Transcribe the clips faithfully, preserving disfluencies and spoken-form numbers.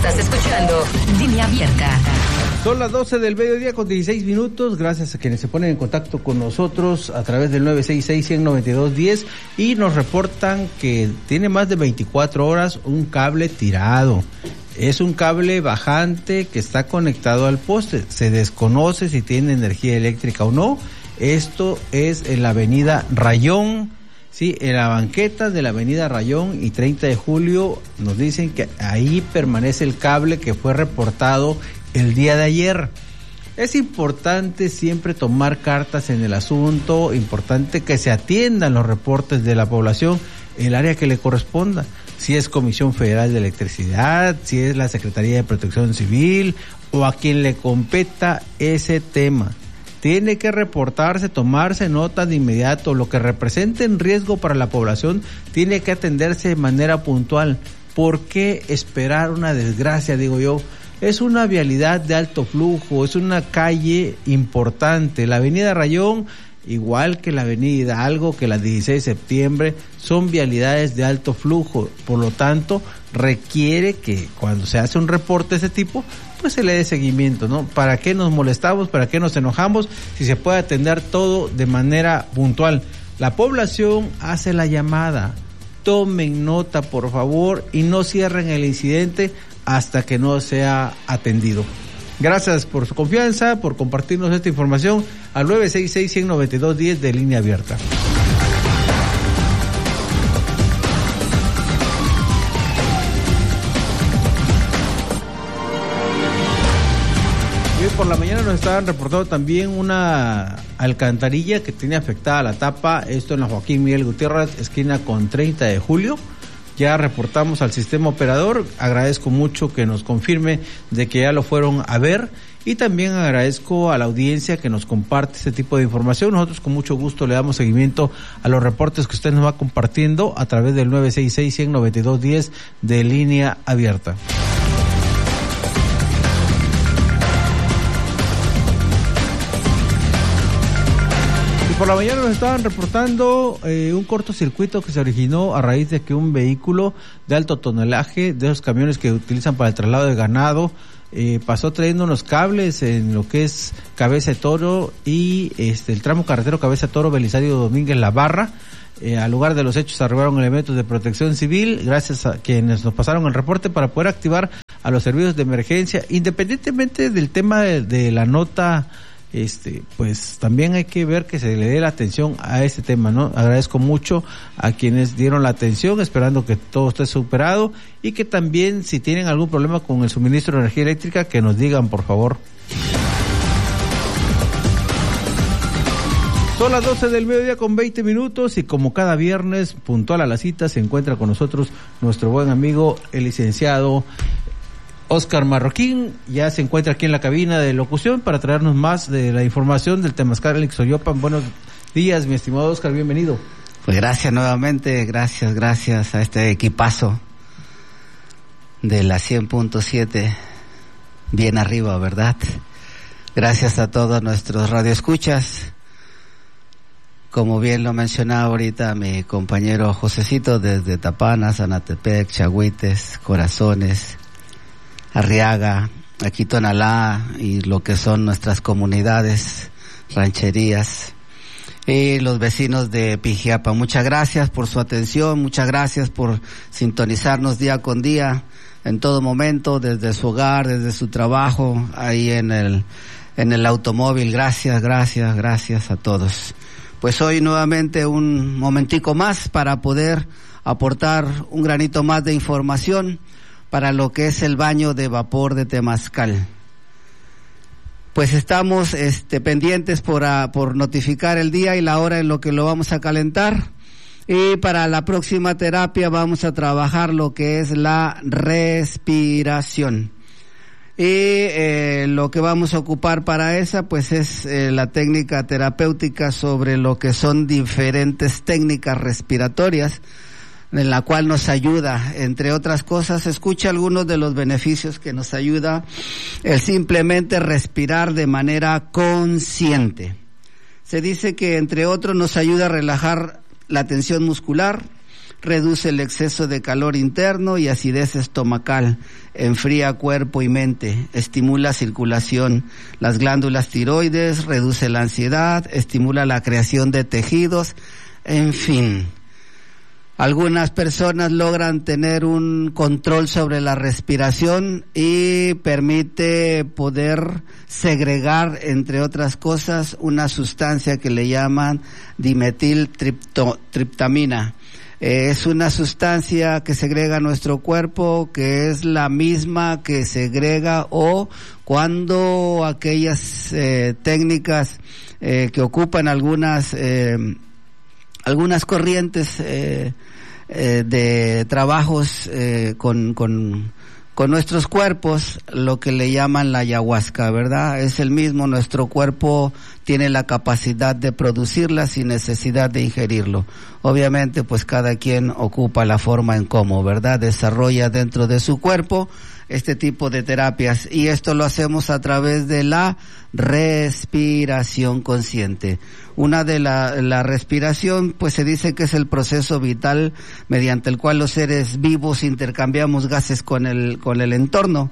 Estás escuchando Línea Abierta. Son las doce del mediodía con dieciséis minutos. Gracias a quienes se ponen en contacto con nosotros a través del nueve seis seis, uno cero nueve dos, diez y nos reportan que tiene más de veinticuatro horas un cable tirado. Es un cable bajante que está conectado al poste. Se desconoce si tiene energía eléctrica o no. Esto es en la avenida Rayón, sí, en la banqueta de la avenida Rayón y treinta de julio. Nos dicen que ahí permanece el cable que fue reportado el día de ayer. Es importante siempre tomar cartas en el asunto, importante que se atiendan los reportes de la población en el área que le corresponda. Si es Comisión Federal de Electricidad, si es la Secretaría de Protección Civil o a quien le competa ese tema. Tiene que reportarse, tomarse nota de inmediato. Lo que represente en riesgo para la población tiene que atenderse de manera puntual. ¿Por qué esperar una desgracia, digo yo? Es una vialidad de alto flujo, es una calle importante. La avenida Rayón, igual que la avenida Hidalgo, que la dieciséis de septiembre, son vialidades de alto flujo. Por lo tanto, requiere que cuando se hace un reporte de ese tipo, pues se le dé seguimiento, ¿no? ¿Para qué nos molestamos? ¿Para qué nos enojamos? Si se puede atender todo de manera puntual. La población hace la llamada. Tomen nota, por favor, y no cierren el incidente hasta que no sea atendido. Gracias por su confianza, por compartirnos esta información al nueve seis seis, uno cero nueve dos, diez de Línea Abierta. Y hoy por la mañana nos estaban reportando también una alcantarilla que tenía afectada la tapa, esto en la Joaquín Miguel Gutiérrez, esquina con treinta de julio. Ya reportamos al sistema operador, agradezco mucho que nos confirme de que ya lo fueron a ver y también agradezco a la audiencia que nos comparte este tipo de información. Nosotros con mucho gusto le damos seguimiento a los reportes que usted nos va compartiendo a través del nueve seis seis, uno cero nueve dos, diez de Línea Abierta. Por la mañana nos estaban reportando eh, un cortocircuito que se originó a raíz de que un vehículo de alto tonelaje, de esos camiones que utilizan para el traslado de ganado, eh, pasó trayendo unos cables en lo que es Cabeza de Toro y este el tramo carretero Cabeza de Toro, Belisario Domínguez La Barra. Eh, al lugar de los hechos arribaron elementos de protección civil, gracias a quienes nos pasaron el reporte para poder activar a los servicios de emergencia, independientemente del tema de, de la nota. Este, pues también hay que ver que se le dé la atención a este tema, ¿no? Agradezco mucho a quienes dieron la atención, esperando que todo esté superado y que también si tienen algún problema con el suministro de energía eléctrica, que nos digan, por favor. Son las doce del mediodía con veinte minutos y como cada viernes, puntual a la cita, se encuentra con nosotros nuestro buen amigo, el licenciado Oscar Marroquín. Ya se encuentra aquí en la cabina de locución para traernos más de la información del Temazcal en Ixoyopan. Buenos días, mi estimado Oscar, bienvenido. Pues gracias nuevamente, gracias, gracias a este equipazo de la cien punto siete, bien arriba, ¿verdad? Gracias a todos nuestros radioescuchas. Como bien lo mencionaba ahorita mi compañero Josecito, desde Tapana, Zanatepec, Chagüites, Corazones, Arriaga, aquí Tonalá y lo que son nuestras comunidades, rancherías y los vecinos de Pijiapa. Muchas gracias por su atención, muchas gracias por sintonizarnos día con día, en todo momento, desde su hogar, desde su trabajo, ahí en el, en el automóvil. Gracias, gracias, gracias a todos. Pues hoy nuevamente un momentico más para poder aportar un granito más de información para lo que es el baño de vapor de Temazcal. Pues estamos este, pendientes por, a, por notificar el día y la hora en lo que lo vamos a calentar. Y para la próxima terapia vamos a trabajar lo que es la respiración. Y eh, lo que vamos a ocupar para esa pues es eh, la técnica terapéutica sobre lo que son diferentes técnicas respiratorias, en la cual nos ayuda, entre otras cosas, escucha algunos de los beneficios que nos ayuda el simplemente respirar de manera consciente. Se dice que entre otros nos ayuda a relajar la tensión muscular, reduce el exceso de calor interno y acidez estomacal, enfría cuerpo y mente, estimula circulación, las glándulas tiroides, reduce la ansiedad, estimula la creación de tejidos, en fin. Algunas personas logran tener un control sobre la respiración y permite poder segregar, entre otras cosas, una sustancia que le llaman dimetiltriptamina. Eh, es una sustancia que segrega nuestro cuerpo, que es la misma que segrega o cuando aquellas eh, técnicas eh, que ocupan algunas eh, algunas corrientes eh, eh, de trabajos eh, con, con, con nuestros cuerpos, lo que le llaman la ayahuasca, ¿verdad? Es el mismo, nuestro cuerpo tiene la capacidad de producirla sin necesidad de ingerirlo. Obviamente, pues cada quien ocupa la forma en cómo, ¿verdad? Desarrolla dentro de su cuerpo este tipo de terapias, y esto lo hacemos a través de la respiración consciente. Una de la, la respiración, pues se dice que es el proceso vital mediante el cual los seres vivos intercambiamos gases con el, con el entorno.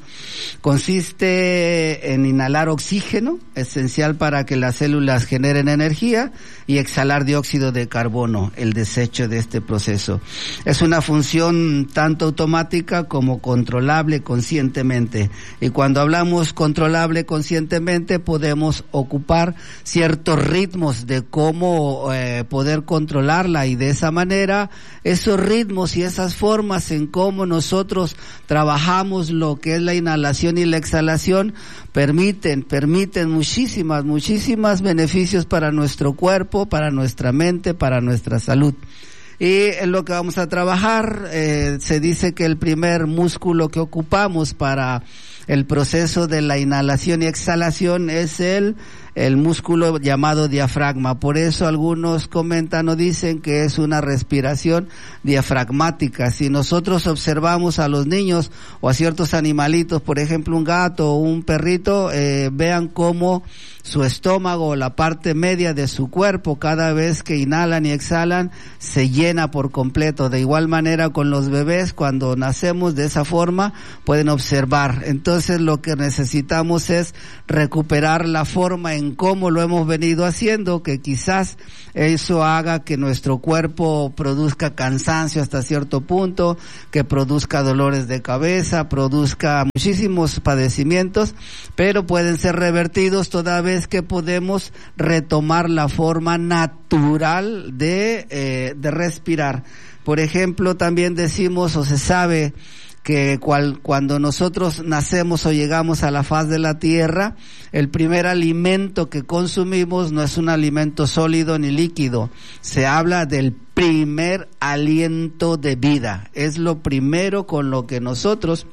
Consiste en inhalar oxígeno, esencial para que las células generen energía, y exhalar dióxido de carbono, el desecho de este proceso. Es una función tanto automática como controlable conscientemente. Y cuando hablamos controlable conscientemente, podemos ocupar ciertos ritmos de cómo eh, poder controlarla, y de esa manera esos ritmos y esas formas en cómo nosotros trabajamos lo que es la inhalación y la exhalación permiten, permiten muchísimas, muchísimas beneficios para nuestro cuerpo, para nuestra mente, para nuestra salud. Y en lo que vamos a trabajar, eh, se dice que el primer músculo que ocupamos para el proceso de la inhalación y exhalación es el, el músculo llamado diafragma. Por eso algunos comentan o dicen que es una respiración diafragmática. Si nosotros observamos a los niños o a ciertos animalitos, por ejemplo un gato o un perrito, eh, vean cómo su estómago, la parte media de su cuerpo, cada vez que inhalan y exhalan, se llena por completo. De igual manera con los bebés, cuando nacemos de esa forma, pueden observar. Entonces lo que necesitamos es recuperar la forma en cómo lo hemos venido haciendo, que quizás eso haga que nuestro cuerpo produzca cansancio hasta cierto punto, que produzca dolores de cabeza, produzca muchísimos padecimientos, pero pueden ser revertidos toda vez que podemos retomar la forma natural de, eh, de respirar. Por ejemplo, también decimos o se sabe que cual, cuando nosotros nacemos o llegamos a la faz de la tierra, el primer alimento que consumimos no es un alimento sólido ni líquido. Se habla del primer aliento de vida. Es lo primero con lo que nosotros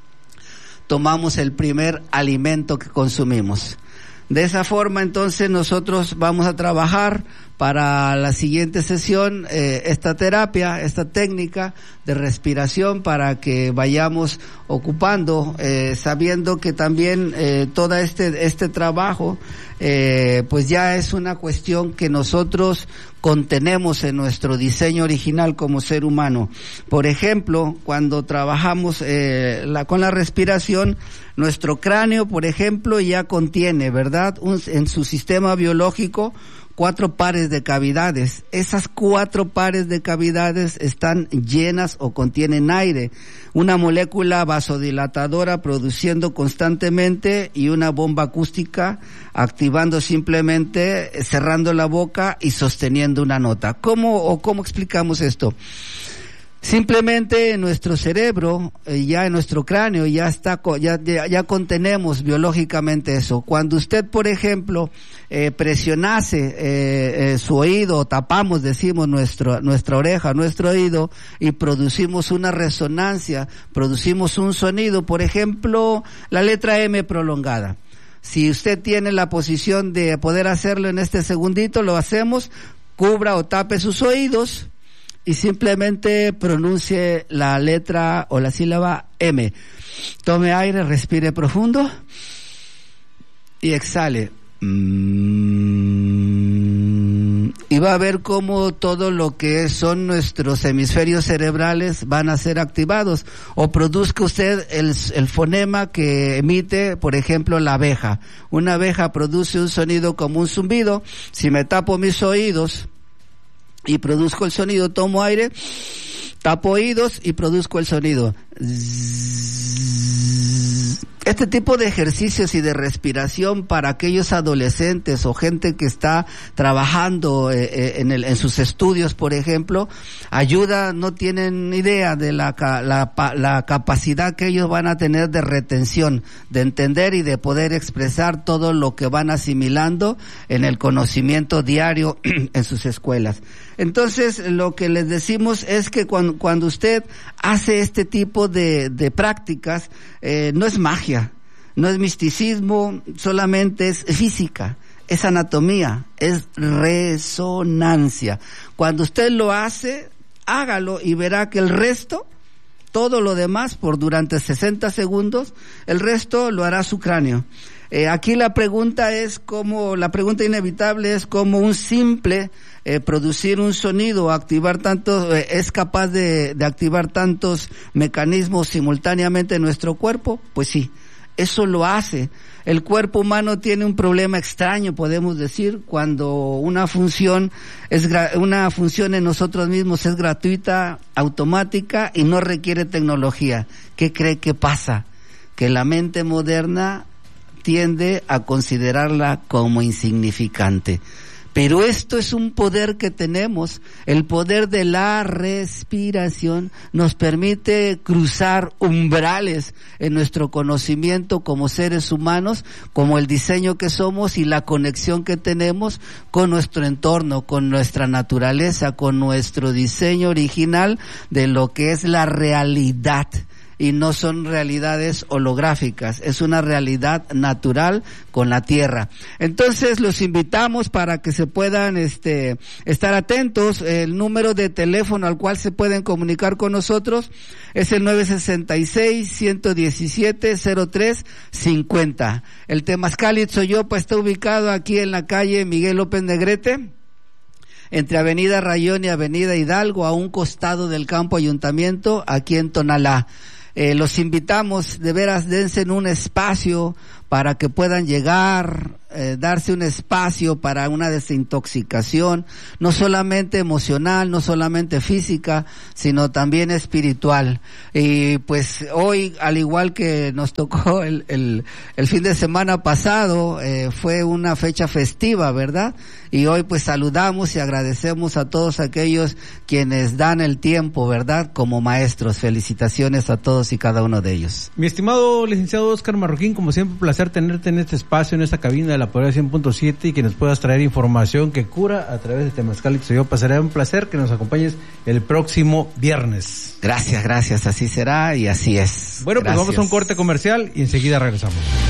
tomamos el primer alimento que consumimos. De esa forma, entonces, nosotros vamos a trabajar para la siguiente sesión eh, esta terapia, esta técnica de respiración, para que vayamos ocupando, eh, sabiendo que también eh, todo este este trabajo eh, pues ya es una cuestión que nosotros contenemos en nuestro diseño original como ser humano. Por ejemplo, cuando trabajamos eh, la, con la respiración, nuestro cráneo, por ejemplo, ya contiene, ¿verdad?, Un, en su sistema biológico, cuatro pares de cavidades. Esas cuatro pares de cavidades están llenas o contienen aire, una molécula vasodilatadora produciendo constantemente y una bomba acústica activando simplemente, cerrando la boca y sosteniendo una nota. ¿Cómo o cómo explicamos esto? Simplemente en nuestro cerebro, eh, ya en nuestro cráneo, ya está, ya, ya, ya contenemos biológicamente eso. Cuando usted, por ejemplo, eh, presionase eh, eh, su oído, o tapamos, decimos, nuestro, nuestra oreja, nuestro oído, y producimos una resonancia, producimos un sonido, por ejemplo, la letra M prolongada. Si usted tiene la posición de poder hacerlo en este segundito, lo hacemos, cubra o tape sus oídos, y simplemente pronuncie la letra o la sílaba M. Tome aire, respire profundo y exhale. Mm, y va a ver cómo todo lo que son nuestros hemisferios cerebrales van a ser activados. O produzca usted el, el fonema que emite, por ejemplo, la abeja. Una abeja produce un sonido como un zumbido. Si me tapo mis oídos y produzco el sonido, tomo aire, tapo oídos y produzco el sonido. Este tipo de ejercicios y de respiración para aquellos adolescentes o gente que está trabajando eh, en, el, en sus estudios, por ejemplo, ayuda, no tienen idea de la, la, la capacidad que ellos van a tener de retención, de entender y de poder expresar todo lo que van asimilando en el conocimiento diario en sus escuelas. Entonces, lo que les decimos es que cuando, cuando usted hace este tipo de, de prácticas, eh, no es magia, no es misticismo, solamente es física, es anatomía, es resonancia. Cuando usted lo hace, hágalo y verá que el resto, todo lo demás, por durante sesenta segundos, el resto lo hará su cráneo. Eh, aquí la pregunta es cómo, la pregunta inevitable es cómo un simple eh, producir un sonido, activar tantos, eh, es capaz de, de activar tantos mecanismos simultáneamente en nuestro cuerpo. Pues sí, eso lo hace. El cuerpo humano tiene un problema extraño, podemos decir, cuando una función es gra- una función en nosotros mismos es gratuita, automática y no requiere tecnología. ¿Qué cree que pasa? Que la mente moderna tiende a considerarla como insignificante. Pero esto es un poder que tenemos. El poder de la respiración nos permite cruzar umbrales en nuestro conocimiento como seres humanos, como el diseño que somos y la conexión que tenemos con nuestro entorno, con nuestra naturaleza, con nuestro diseño original de lo que es la realidad. Y no son realidades holográficas, es una realidad natural con la tierra. Entonces los invitamos para que se puedan este estar atentos. El número de teléfono al cual se pueden comunicar con nosotros es el nueve seis seis, uno uno siete, cero tres cinco cero. El Temazcal Itzcoyopa está ubicado aquí en la calle Miguel López Negrete, entre Avenida Rayón y Avenida Hidalgo, a un costado del campo ayuntamiento, aquí en Tonalá. Eh, los invitamos, de veras, dense en un espacio para que puedan llegar, eh, darse un espacio para una desintoxicación, no solamente emocional, no solamente física, sino también espiritual. Y pues hoy, al igual que nos tocó el, el, el fin de semana pasado, eh, fue una fecha festiva, ¿verdad? Y hoy pues saludamos y agradecemos a todos aquellos quienes dan el tiempo, ¿verdad? Como maestros. Felicitaciones a todos y cada uno de ellos. Mi estimado licenciado Óscar Marroquín, como siempre, un placer tenerte en este espacio, en esta cabina de la Poder cien punto siete y que nos puedas traer información que cura a través de Temazcal Itzcoyopa. Será un placer que nos acompañes el próximo viernes. Gracias, gracias, así será y así es. Bueno, pues gracias. vamos a un corte comercial y enseguida regresamos.